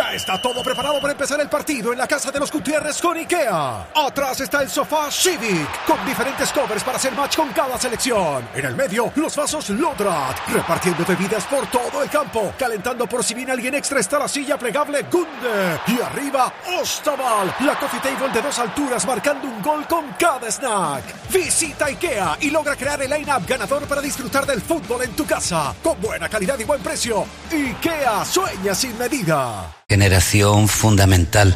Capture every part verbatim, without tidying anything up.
Ya está todo preparado para empezar el partido en la casa de los Gutiérrez con IKEA. Atrás está el sofá Civic, con diferentes covers para hacer match con cada selección. En el medio, los vasos Lodrat, repartiendo bebidas por todo el campo. Calentando por si viene alguien extra está la silla plegable Gunde. Y arriba, Ostaval, la coffee table de dos alturas marcando un gol con cada snack. Visita IKEA y logra crear el line-up ganador para disfrutar del fútbol en tu casa. Con buena calidad y buen precio. IKEA, sueña sin medida. Generación fundamental,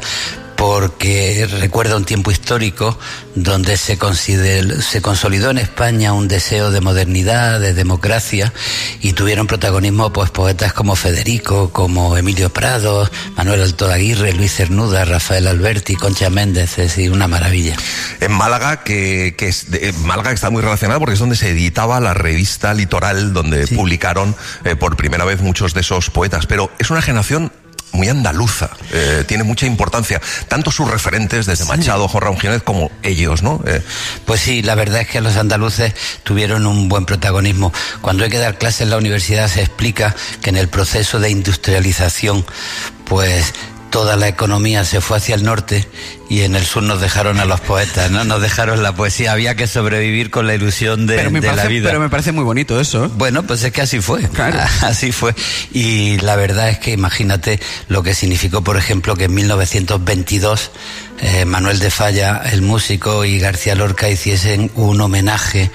porque recuerda un tiempo histórico donde se, consider, se consolidó en España un deseo de modernidad, de democracia, y tuvieron protagonismo pues poetas como Federico, como Emilio Prado, Manuel Alto Aguirre, Luis Cernuda, Rafael Alberti, Concha Méndez, es decir, una maravilla. En Málaga, que, que es, de, Málaga está muy relacionada porque es donde se editaba la revista Litoral, donde sí. publicaron eh, por primera vez muchos de esos poetas, pero es una generación muy andaluza, eh, tiene mucha importancia, tanto sus referentes, desde Machado, Jorge Ungínez, como ellos, ¿no? Eh. Pues sí, la verdad es que los andaluces tuvieron un buen protagonismo. Cuando hay que dar clases en la universidad se explica que en el proceso de industrialización, pues toda la economía se fue hacia el norte y en el sur nos dejaron a los poetas, ¿no? Nos dejaron la poesía, había que sobrevivir con la ilusión de, pero me de parece, la vida. Pero me parece muy bonito eso. Bueno, pues es que así fue, claro. Así fue. Y la verdad es que imagínate lo que significó, por ejemplo, que en mil novecientos veintidós eh, Manuel de Falla, el músico, y García Lorca hiciesen un homenaje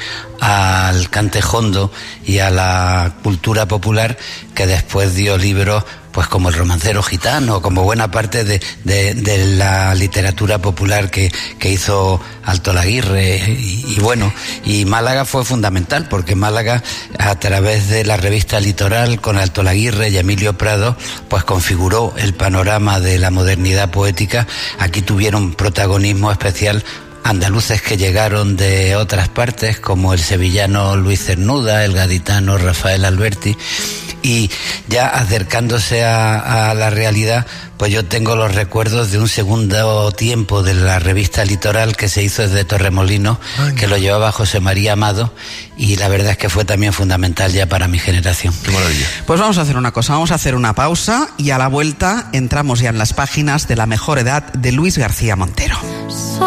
al cantejondo y a la cultura popular, que después dio libros pues como El romancero gitano, como buena parte de, de, de la literatura popular que, que hizo Alto Aguirre, y, y bueno, y Málaga fue fundamental, porque Málaga, a través de la revista Litoral, con Alto Aguirre y Emilio Prado, pues configuró el panorama de la modernidad poética. Aquí tuvieron protagonismo especial andaluces que llegaron de otras partes, como el sevillano Luis Cernuda, el gaditano Rafael Alberti. Y ya acercándose a, a la realidad, pues yo tengo los recuerdos de un segundo tiempo de la revista Litoral que se hizo desde Torremolinos, Ay, que no. lo llevaba José María Amado, y la verdad es que fue también fundamental ya para mi generación. Qué maravilla. Pues vamos a hacer una cosa, vamos a hacer una pausa y a la vuelta entramos ya en las páginas de La mejor edad de Luis García Montero.